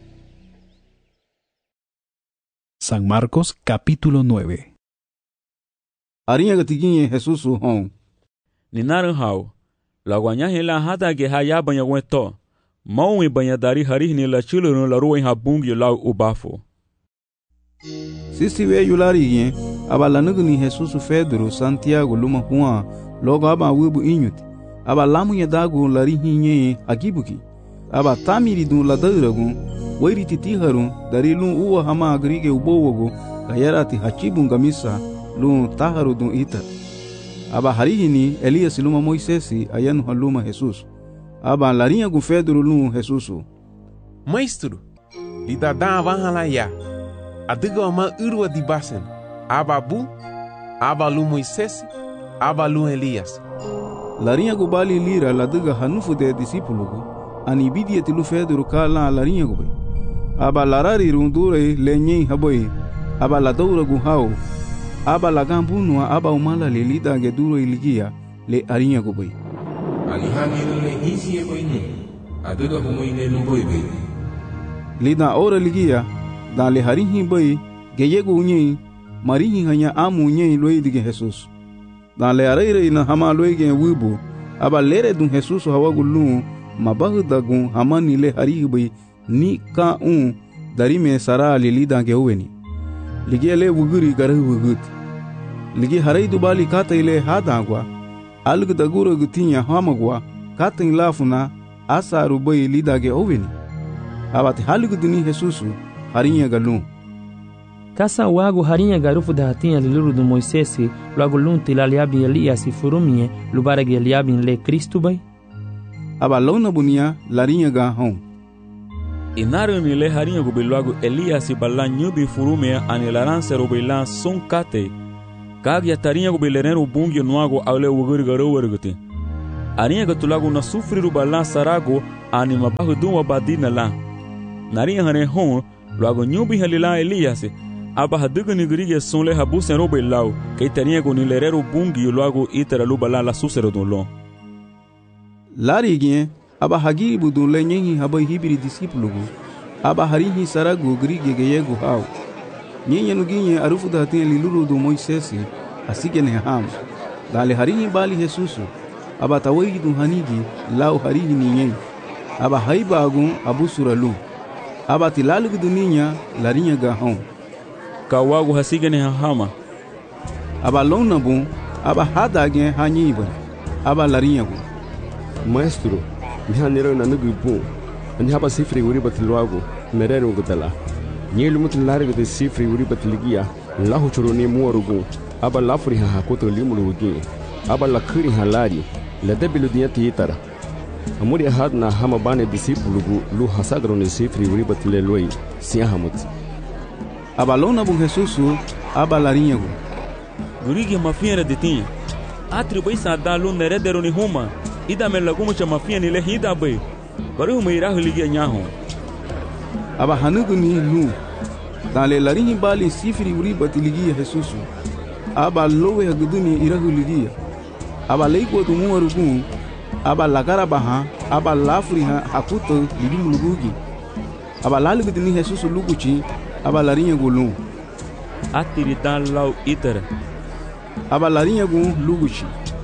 San Marcos capítulo nueve. Arinha gatiginha Jesus hon ninaran hau la guanya hela hada ge haya banha weto maui banha dari hari ni la chulo no la ruin habungi lao ubafo sisi we yulari yen aba lanugu ni Jesus Pedro Santiago luma Juan logo aba wibu inyuti aba lamu ye dagu lari hinye agibuki aba tamiri dun la dairagu wairi titi harun dari lun uwa hama agrige ubowogo kayarati hachibun gamisa lun taharu dun ita aba harihini Elias luma Moisesi ayanu haluma Jesus aba larinha gu Pedro lun Jesus maestro lidada vahala ya adiga ama urwa di basen ababu abalu Moisés abalu Elias larinha gu bali lira ladiga hanufu de disipulugu ani bidia tilu Pedro kala larinha gu bai aba larari rundure lenye haboi aba la daura gu hau aba la gambunua aba umala le lida ge duro iligia le arinha gu bai alihani le hisi e boinu adiga humoine luboi bai lida ora ligia dan le harihi bai geyegu unyi marihi hanya amu unyi loi dige Jesus dan le areire na hama loi ge wibu aba lere dun Jesus hawagu lu mabahu dagun hama ni le harihi bai ni ka un dari me sara le lida ge uweni lige le wuguri garahu wugut lige harai du bali kata ile hadagwa algu daguro gutinya hamagwa kata lafuna asaru bai lida ge uweni abati halgu duni Jesus harinha galum kasa wago harinha garufu da hatinha liluru do Moisés logo lunti laliabi Elias furumie lubaragi Eliabi le Cristo bai aba lona bunia larinha ga hom Inaru ni le harinha go beluago Elias bala nyubi furumea ani laranse ro bela son kate. Kag ya tarinha go belereno bungi nuago aule wuguri garo wergute. Arinha go tulago na sufriru bala sarago ani mabahu duwa badina la. Narinha hane hon luago nyubi halila Elias aba hadugo ni grige sonle habusen ro belau ke tarinha go ni lerero bungi luago itera lu bala la susero don Lari gien aba hagiri budun le nyengi haba hibiri disipulugu aba harihi saragu grige geyegu hau nyenye nuginye arufu da hatin liluru do Moisesi asike ne ham dale harihi bali Jesusu aba tawayi dun hanigi lau harihi ni nyen aba haiba agun abu suralu aba tilalu duninya larinya ga hom kawagu hasige ne hama aba lona bun aba hadage hanyiba aba larinya gu Maestro, mi hanero na nugu bu. Ani haba sifri uri batluago, merero gudala. Nyelu mut largo de sifri uri batligia, lahu churoni muarugo, aba lafri ha hakoto limulugi, aba lakuri halari, la debilu diati itara. Amuri ahad na hama bane disipulugu, lu hasagro ne sifri uri batleloi, siahamut. Aba lona bu Jesusu, aba larinyago. Gurigi mafiera de tinha. Atribu isa dalu neredero ni huma. Ida me lagumo cha mafia ni le hida bay. Baru me ira huligi nyaho. Aba hanugu ni lu. Dale larini bali sifri uri batiligi Jesusu. Aba lowe haguduni ira huligi. Aba leiko tu muarugu. Aba lagara baha. Aba lafri ha hakuto lidimu lugugi. Aba lalugu ni Jesusu luguchi. Aba larinya gulu. Atiri dan lau itera. Aba larinya gu luguchi.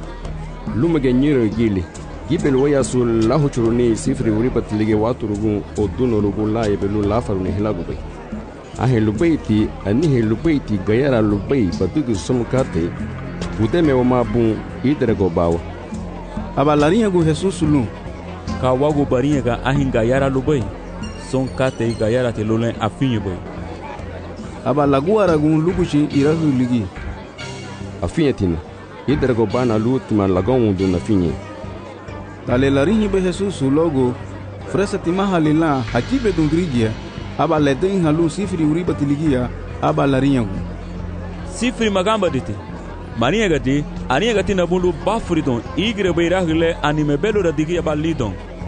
Luma genyero gili. Gibel waya sul lahu churuni sifri uri batlige watu rugu oduno rugu la ebelu lafaru ne hilagu bay. Ahe lubaiti anihe lubaiti gayara lubai batugu somkate udeme wama bun idere go bawa. Aba larinha gu Jesusu lu. Kawagu barinha ga ahin gayara lubai. Somkate gayara te lulen afinye bay. Aba laguara gu luguchi irahu ligi. Afinye tina. Idere go bana lutima lagon du na finye. Dale larinhi be Jesusu logo fresa timaha lila hakibe dungrigia aba leden halu sifri uri batiligia aba larinha gu. Sifri magamba dite. Marinha gati, arinha gati na bundu bafridon igre beirahile anime belo radigi aba lidon.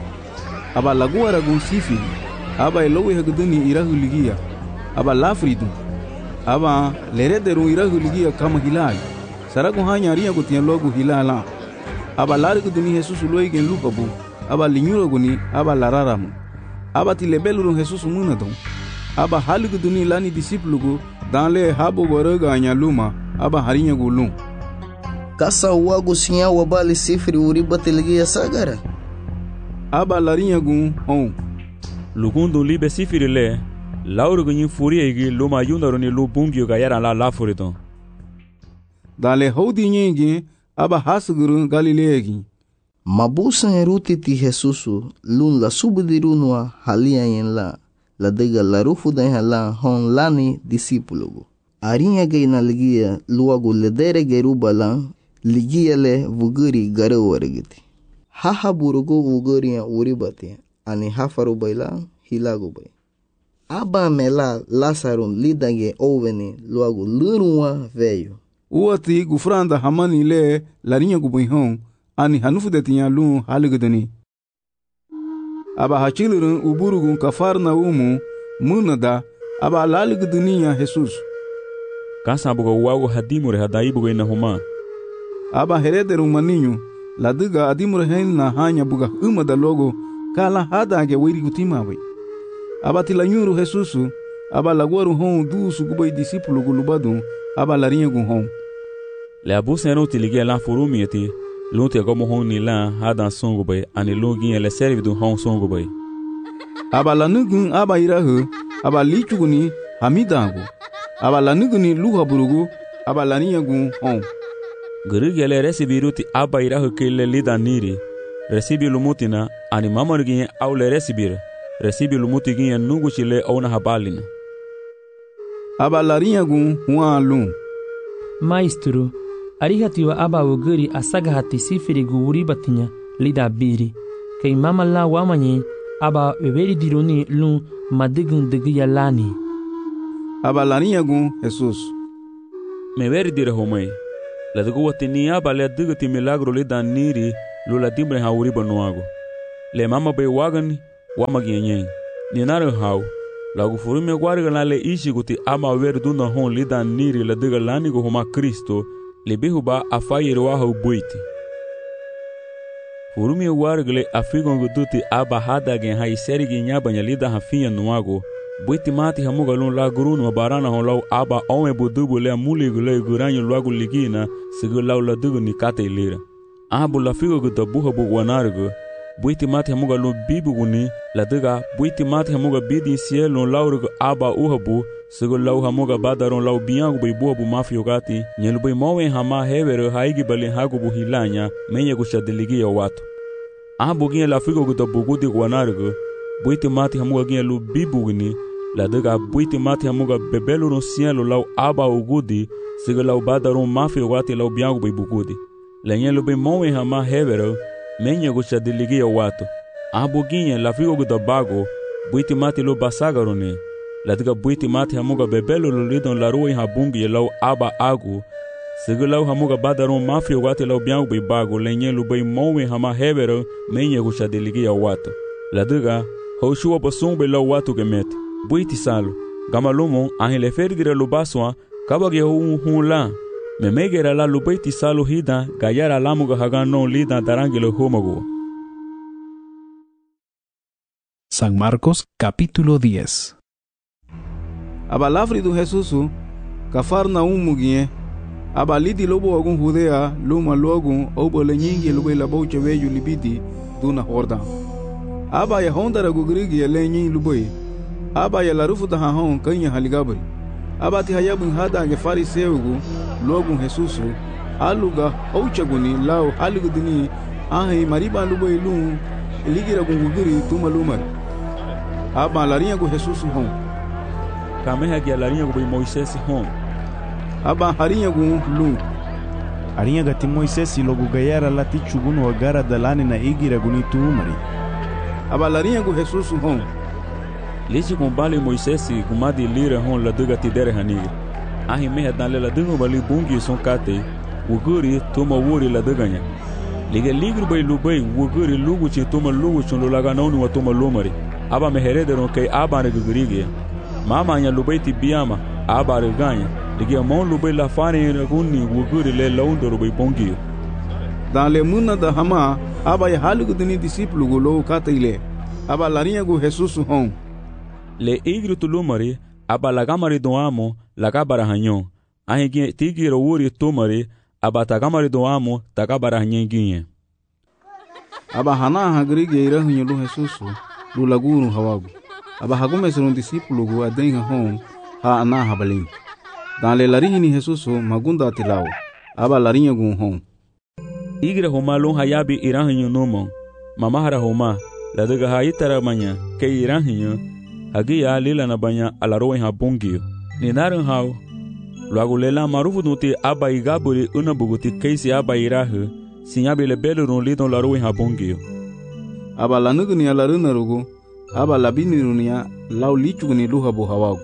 Aba laguara gu sifri aba elowe haguduni irahu ligia aba lafridon aba lerederu irahu ligia kama hilai. Saragu hanya arinha gu tian logo hilala. Aba larigu duni Jesusu loigen lupabu aba linyuro guni aba lararamu. Aba tilebelu Jesusu munadon. Aba haligu duni lani disiplugu danle habo goroga anyaluma aba harinha gu lum. Kasa wagu sinya wabali sifri uri batiligia sagara. Aba larinha gu on. Lugundo libe sifri le lauru gunyin furia igi luma yundaro ni lubungio gayara la lafuridon. Dale hodi nyingi aba hasuguru Galileegi. Mabusan eruti ti Jesusu lun la subdirunwa halia yen la la dega la rufu den hala hon lani disipulugu. Arinha geina ligia luagu ledere geruba lan ligia le vuguri gare warigiti. Haha burugu vuguri ya uribati ani hafaru baila hilagu bay. Aba mela Lazarun lidage oveni luagu lurunwa veio. Uati gufranda hamani le larinha gu buihon ani hanufu de tinya lu haligudani. Aba hachilurun uburugun kafarna umu munada aba laligudaniya Jesus. Kasa bugo wago hadimure hadai bugo ina huma. Aba herederu maninyu ladiga adimure henna hanya buga umada logo kala hadage wiri gutima bai. Aba tilanyuru Jesusu aba laguaru hon dusu gubai disipulu gulubadu aba larinha gu hon. Le abusen ero tiligia la furumieti lunte gomo hon ni la hadan songo bay ani login le servi du hon songo bay. Aba lanugun aba irahu aba lichuguni hamidangu aba lanuguni luha burugu aba larinha gu hon. Gurigi le resibiruti aba irahu kele lidaniri resibi lumutina ani mamargin au le resibir resibi lumuti gin nugu chile ona habalina. Aba larinha gu huan lum. Maestro, arihatiwa aba wuguri asaga hati sifiri guuri batinya lida biri. Kei mama la wamanye aba weberi dironi lun madigun digia lani. Aba larinha gun Jesus. Me veri dire homai. La digo watini aba le digo ti milagro le dan niri lo la timbre ha uriba noago. Le mama be wagan wama gienyen. Ni nare hau. La gu furu me guarga la le ishi guti ama ver duna hon le dan niri la diga lani go homa Kristo le behuba afayere wa hau buiti. Furu me guarga le afigon guduti aba hada gen ha iseri gi nyaba nyalida ha finya noago. Buiti mati hamuga lun la guru no barana hon lau aba ome budubu le muli gule guranyo luagu ligina sigu lau la dugu ni kate ilira. Abu la figo gu dabuha bu wanargo. Buiti mati hamuga lun bibu guni la duga buiti mati hamuga bidi siye lun laurigo aba uhabu sigu lau hamuga badaron lau biyangu bai buhabu mafio gati nyelu bai mawe hama hevero haigi bali hagu bu hilanya menye gushadiligia watu. Abu gine la figo gu dabugu di wanargo. Buiti mati hamuga gine lu bibu guni la duga buiti mati hamuga bebelu no cielo lau aba ugudi siga lau badaron mafi wati lau biangu bai bugudi la nyelo bai mowe hama hevero menye gucha diligia watu abu ginye la figo guda bago buiti mati lo basagarone la duga buiti mati hamuga bebelu lo lidon la ruwe habungi lau aba agu siga lau hamuga badaron mafi wati lau biangu bai bago la nyelo bai mowe hama hevero menye gucha diligia watu la duga hoshua basung bai lau watu gemeti buiti salo gamalumo ahile fergire lo baswa kabage hu hu la memegera la lo buiti salo hida gayara lamuga hagano lida darangelo homago. San Marcos capítulo diez. Abalafri do Jesusu Cafarnaum mugie abalidi lobo agun Judea luma logun obole nyingi lobe la boche veju libidi duna horda aba ya hondara gugrigi ya lenyi luboy aba ya larufu da hahon kanya haligabri aba ti hayabun hada nge fariseugu logun Jesusu aluga ouchaguni lao haligudini ahe mariba lubo ilun eligira gungugiri tuma lumar aba larinha go Jesusu hon kameha gi larinha go Moisés hon aba harinha go lu arinha gati Moisés logo gayara lati chuguno agara dalani na igira guni tumari aba larinha go Jesusu hon Lisi kumbali Moisés gumadi lira hon la duga tidere hanigi. Ahi mehe dan le la duga bali bungi son kate, wuguri tuma wuri la duganya. Liga ligru bay lubay wuguri lugu chi tuma lugu chun lo laga nauni wa tuma lumari. Aba meherederon kay aba ne gugurige. Mama nya lubay ti biyama, aba reganya. Liga mon lubay la fane raguni wuguri le laundo bay bungi. Dan le muna da hama, aba ya halugu dini disiplu go lo kate ile. Aba larinha go Jesusu hon. Le igru tulumari aba lagamari do amo lagabara hanyon ahingi tigiro wuri tumari aba tagamari do amo tagabara hanyenginye aba hana hagrige ira hunyulu Jesusu lu lagunu hawagu aba hagume serun disipulu go adenga hon ha ana habalin dan le larini Jesusu magunda tilao aba larinha gun hon igre homa lon hayabi irahinyo nomo mamahara homa la daga hayitara manya ke irahinyo Hagia lila na banya alaroen ha bungio. Ni narin hao. Luago lela marufu nuti aba igaburi una buguti keisi aba irahu. Sinyabi le belu ron lidon laroen ha bungio. Aba lanuguni alaruna rugu. Aba labini runia lau lichuguni luha buhawagu.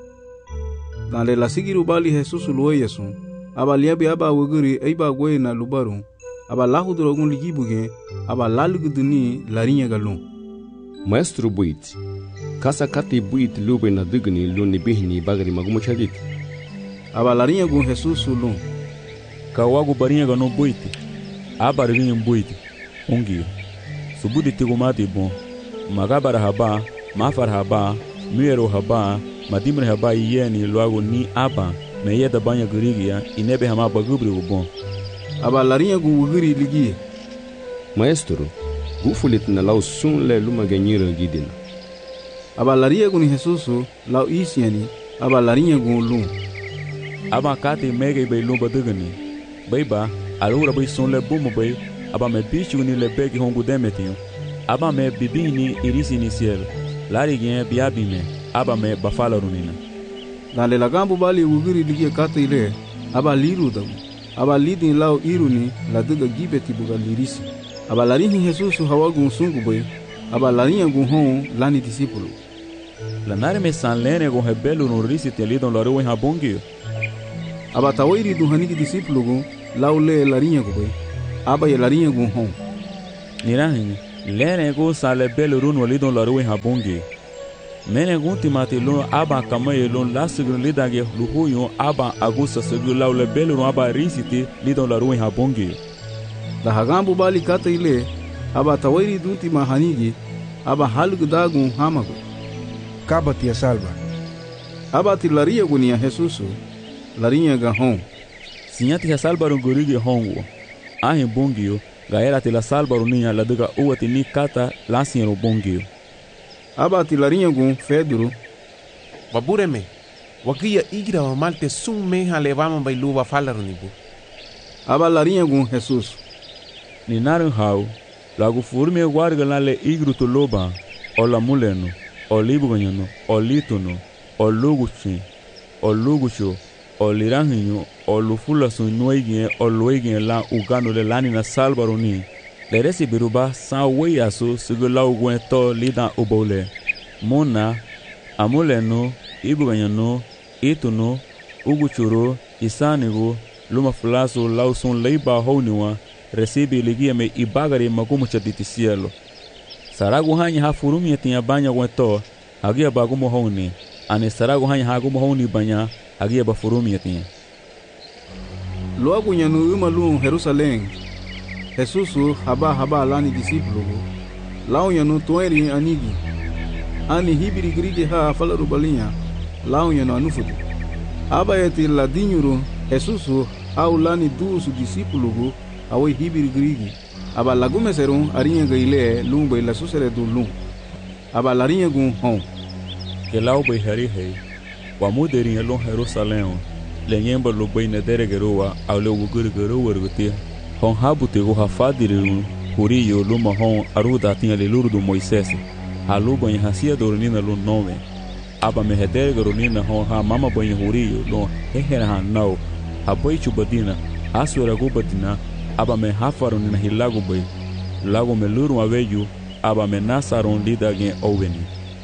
Dale la sigiru bali Jesusu luwe yesun. Aba liabi aba wuguri eiba gwe na lubaru. Aba lahu drogun ligibuge. Aba laluguduni larinya galun. Maestro buit. Kasa kati buit lube na dugni luni bihni bagari magumo chadit. Aba larinha gun Jesusu lun. Kawagu barinha gano buiti. Aba rinha buiti. Ungio. Subudi tigumati bon. Magabara haba, mafar haba, muero haba, madimre haba yeni luago ni aba, meyeda banya gurigia, inebe hama bagubri ubon. Aba larinha gun wuguri ligie. Maestro, gufulit na lau sun le luma ganyira gidina. Aba larinha gun Jesusu lau isiani, aba larinha gun lun. Aba kate mege bay lumba dugani. Bayba, alura bay sun le bumo bay, aba me bichu ni le begi hongu demetio. Aba me bibini irisi ni cielo. Lari gen biabi me, aba me bafala runina. Dale la gambo bali wuguri ligie kate ile, aba liru damu. Aba lidin lau iruni la duga gibeti buga lirisi. Aba larinha Jesusu hawagun sungu bay, aba larinha gun hon lani disipulu. La nare me san lene gon hebelu no risi te lidon la ruwen ha bongio. Aba tawairi du haniki discípulo gon laule larinha go be. Aba ye larinha gon hon. Nirahin, lene go sa le belu run lidon la ruwen ha bongio. Mene gon timati lon aba kamaye lon la segun lidage luhuyo aba agusta segun laule belu no aba risi te lidon la ruwen ha bongio. Da hagambu bali kata ile aba tawairi du tima hanigi aba halgu dagun hamago. Kaba tia salva. Aba ti laria gunia Jesusu, larinha ga hon. Sinyati ha salbaru gorigi hongo. Ahin bongio, ga era ti la salbaru niya la duga uati ni kata lansiero bongio. Aba ti larinha gun Pedro. Babureme, wakia igra wa malte sum meha levama bailuva falaru nibu. Aba larinha gun Jesus. Ni naru hau, lagu furme warga la le igru to loba, o la muleno. O libuganyano, o litono, o luguchi, o lugucho, o liranginyo, o lufula su nuegin, o luegin la ugano le lani na salbaroni. Le resi biruba sa weyasu sigula ugwen to lidan ubole. Mona, amuleno, ibuganyano, itono, uguchuro, isanigo, luma fulasu lausun leiba honiwa, recibe ligia me ibagari magumu chaditi cielo. Saragu hanya ha furumi tinha banya wento hagia bagumo honi ane saragu hanya hagumo honi banya hagia ba furumi tinha logo nyanu umalu Jerusalém Jesusu haba haba lani discípulo lao nyanu toeri anigi ani hibiri grige ha falaru balinha lao nyanu anufudu aba yeti ladinyuru Jesusu au lani dusu discípulo awe hibiri grige aba lagume serun arinha gaile lumba ila susere du lum aba larinha gun hon que lau bai hari hei wa muderinha lon Jerusalém le nyemba lo bai na deregeroa au le wugur gero wergote hon habute go hafadiru huriyo luma hon aruda tinha le luru do Moisés halu bai hasia dornina lo nome aba me hedergero nina hon ha mama bai huriyo lo hehera han nau abai chubadina asura go badina aba me hafaron na hilago bay lago me luru aveju aba me nasaron lidage oveni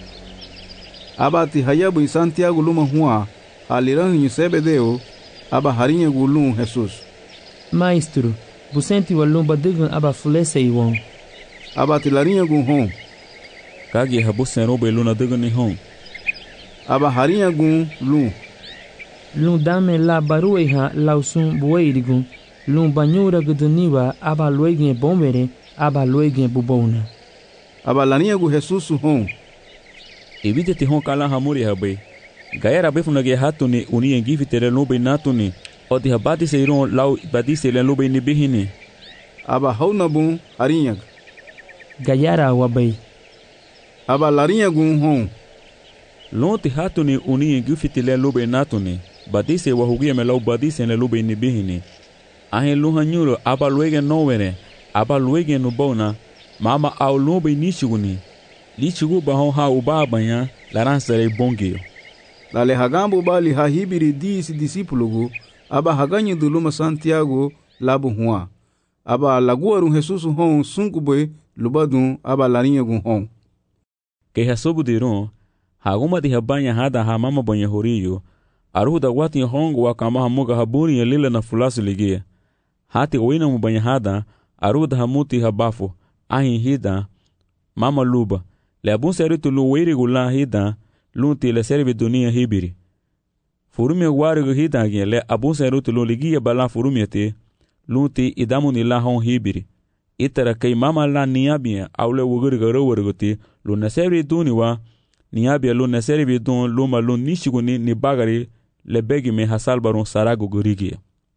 aba ti hayabu Santiago luma hua aliran ni sebedeo aba harinha gulum Jesus Maestro, busenti walum badigan aba fulese iwon aba ti larinha gun hon kagi habuseno bay luna digan ni hon aba harinha gun lum lum dame la barueha lausun bueirigun lum banyura guduniwa aba luegin bombere aba luegin bubona aba larinha gu Jesus hon evite ti hon kala hamuri habe gaera befuna ge hatuni uni engifi tere no be natuni odi habati seiron lau badise le no be ni bihini aba hauna bun harinha gayara wabai aba larinha gun hon lonti hatuni uni engifi tere no be natuni badise wa hugia me lau badise le no be ni bihini ahen luhanyuro aba luege nowere aba luege no bona mama au lobe nishuguni lichugu bahon ha ubabanya laransere bongio dale hagambo bali ha hibiri disi discípulo aba haganyi duluma Santiago labu hua aba laguaru Jesus hon sunkube lubadun aba larinha gun hon ke hasobu diron haguma di habanya hada ha mama banya horiyo aruda wati hongo wakama hamuga habuni lila na fulasu ligia hati wina mubanya hada aruda hamuti habafu ahin hida mama luba le abun seritu lu weiri gula hida lunti le servi dunia hibiri furumi wari hida gye le abun seritu lu ligia bala furumi te lunti idamu ni la hon hibiri itara kai mama la niabia aule wuguri garo wargoti lu na servi duniwa niabia lu na servi dun luma lu nishiguni ni bagari le begi me hasalbaron sarago gurigia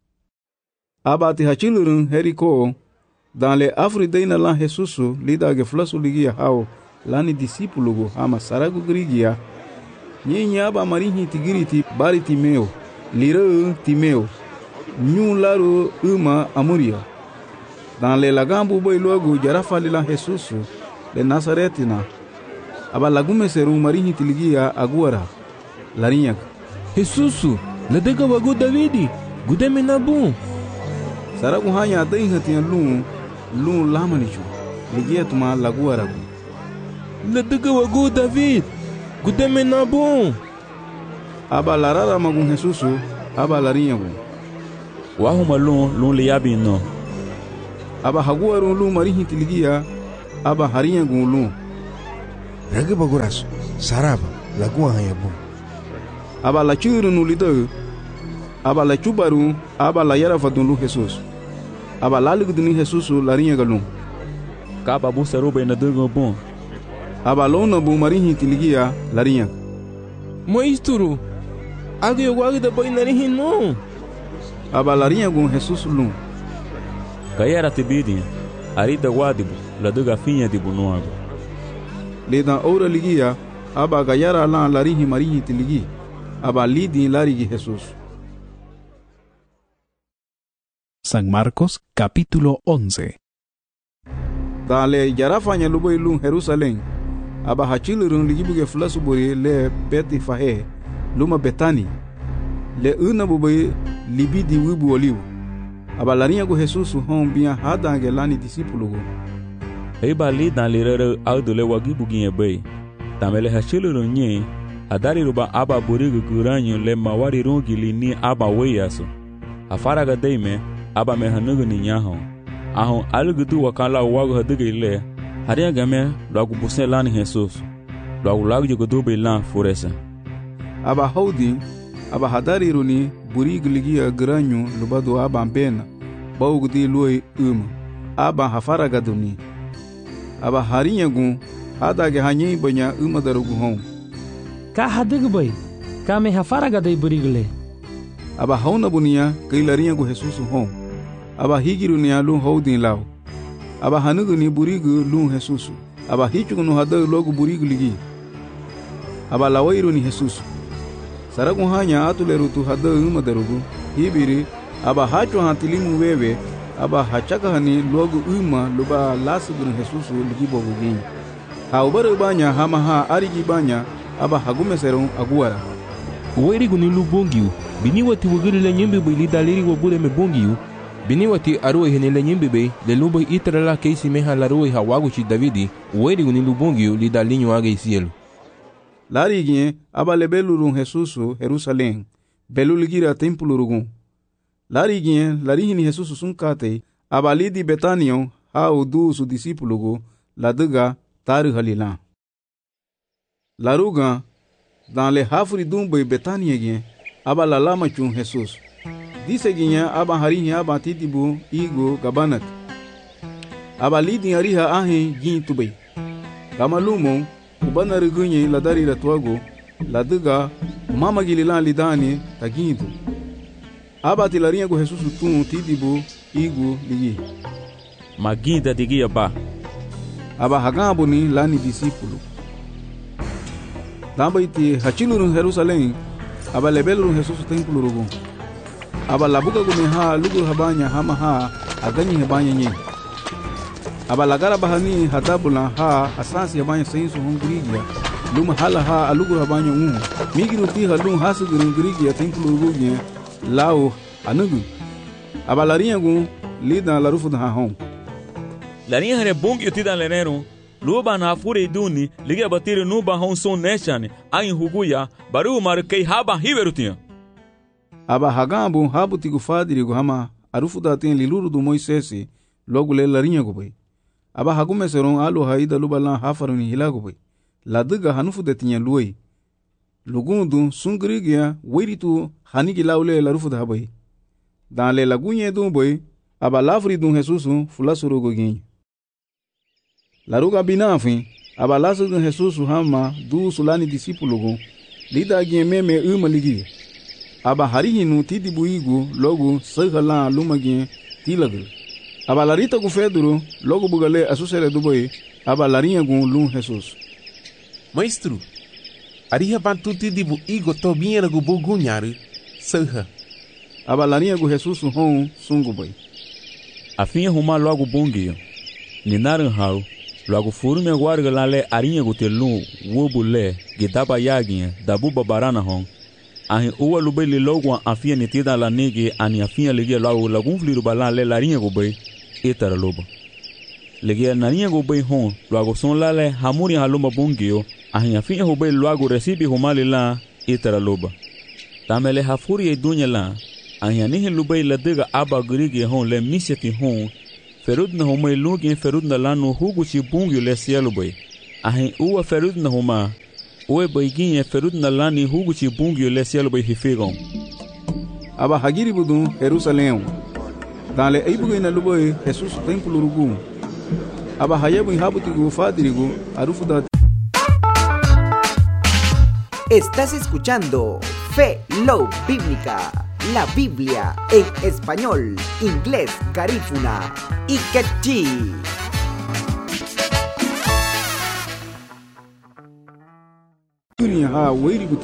abati hachilurun heriko dans le afridaina la Jesusu lidage flasu ligia hao lani discípulo ama sarago grigia nyinya aba marihi tigiriti bari Timeo lira Timeo nyu laro uma amuria dans le lagambu boy logo jarafa la Jesusu le Nazaretina aba lagume seru marihi tiligia aguara larinha Jesusu le dega wago Davidi gudeme nabu saragu hanya dai hatin lun lun lamanichu ligia tuma laguara le dega wago David Gudeme na bom. Aba larara magun Jesusu, aba larinha gun. Wahuma lun lun liabi no. Aba haguaru lun marihin tiligia, aba harinha gun lun. Raga baguraço, saraba, lagoa hanha bom. Aba la churu no lidau, aba la chubaru, aba la yara fadun lu Jesus. Aba la ligduni Jesusu larinha galun. Kaba busaruba ina durgo bom. Aba lona bu marihin tiligia larinha. Maestro, agi eu guardo boi narihin no. Aba larinha gun Jesus lun. Gayara tibidin, arida wadibu, la duga finha de bunuago. Ledan ora ligia, aba gayara lan larihi marihi tiligi, aba lidi larigi Jesus. San Marcos capítulo once. Dale yarafanya luboy lun Jerusalén, aba hachilurun ligibuge flasubori le beti fahe, luma betani, le una buboy libidi wibu oliu. Aba larinha go Jesus hon bia hadange lani discípulo go. Eba li dan lirere audule wagibu ginye bay. Tamele hachilurun nye, adari ruba aba burigu guranyo le mawari rungili ni aba weyaso. Afaraga deime, aba mehanugu ni nyahon. Ahon alugudu wakala wagu haduge ile, haria game lagu busen lani Jesus. Lagu lagu jogodobe lan furesa. Aba houdin, aba hadari runi burigu ligia guranyo lubado aba mpena, baugudi luoi uma, aba hafaraga duni. Aba harinha gun, hadage hanyi banya uma darugu hon. Ka haduge boy, ka me hafaraga dei burigule. Aba hauna bunia, kai larinha gu Jesus hon. Aba higiru ni alun houdin lao. Aba hanugu ni burigu lun Jesus. Aba hichugu no hadaru logo burigu ligi. Aba lawairu ni Jesus. Saragun hanya atuleru tu hadaru uma darugu. Hibiri, aba hachu hantilimu wewe, aba hachaka hani logo uma luba lasugun Jesus ligi bogu gini. Ha ubaru banya hama ha arigi banya, aba hagume serong aguara. Uwerigu ni lubongiu, bini wati wugiri le nyembe bili daliri wabule me bongiu. Bini wati arue hene le nyembe be, le lubo itra la keisi meha la rue hawagu chi Davidi, uwerigu ni lubongiu li dalinho age isielu. Lari gine, aba lebelurun Jesusu Jerusalén, belu ligira templo rugun. Lari gine, lari hini Jesusu sunkate, aba lidi Betanion, ha udu su discípulo go, la duga taru halilan. Laruga, dans le hafri dumbe Betania gine, aba la lama chun Jesus. Dise gine, aba harihi aba titibu igo gabanat. Aba lidi hariha ahe gine tubay. Gamalumon, ubana rigunye la dari la tuago, la duga, mama gililan lidani, taginto. Aba tilarinha go Jesus tun titibu igo ligi. Maginda digia ba. Aba hagabu ni lani discípulo. Damba iti hachilurun Jerusalén, aba lebelurun Jesus templo rugun. Aba labuga gumi ha lugur habanya hama ha aganyi habanya nye. Aba lagara bahani hadabula ha asasi habanya sainsu hungrigia. Luma hala ha alugur habanya umu. Migiru ti halung hasugurun grigia templo rugun lao anugu. Aba larinha gun lida larufu da hon. Larinha hare bongi utida lenerum. Luba na fure duni ligia batiri nuba hon son neshane ain huguya baru markei haba hiverutinha. Aba hagambu habu tigu fadiri gu hama arufu da ten liluru du Moisesi logo le larinha gu bai. Aba hagume seron alu haida luba lan hafaruni hilagu bai. La duga hanufu de tinha luai. Lugundu sungrigia wiritu hanigi laule larufu da bai. Dan le lagunye du bai aba lafri du Jesusu fulasuru gu ginyu. Laruga binafin, aba lasu gun Jesus hama du sulani discípulo gun, lida gien meme uma ligi. Aba harihinu tidibu igu logo sahala luma gien tilagul. Aba larita gu Pedro logo bugale asusere duboy, aba larinha gun lun Jesus. Maestro, ariha bantu tidibu igu tobinha gu bugunyaru, saha. Aba larinha gu Jesus hon sungu boy. Afinha huma logo bongio, ninaran hau. Logo furu me guarga la le arinha gutelu wobu le gidaba yaginha dabu babarana hon ahi uwa lube li logo afia nitida la nege ani afia ligia logo lagun fliru bala le larinha gubei etara lobo ligia narinha gubei hon logo son la le hamuri haluma bungio Ahin afin hubay luagu recibi humali la itara loba. Tamele hafuri e dunya la. Ahin anihi lubay la diga aba grigi hon le misyati hon. Ferud na humay lugi ferud na lanu hugu chi bungi le siya lubay. Ahin uwa ferud na huma. Uwe baigin ferud na lani hugu chi bungi le siya lubay hifigon. Aba hagiri budun Jerusalém. Dale eibugo ina lubay Jesus templo rugu. Aba hayebu habutigu fadirigu arufuda. Estás escuchando Fe Love Bíblica, la Biblia en español, inglés, garífuna y quechí. Ha,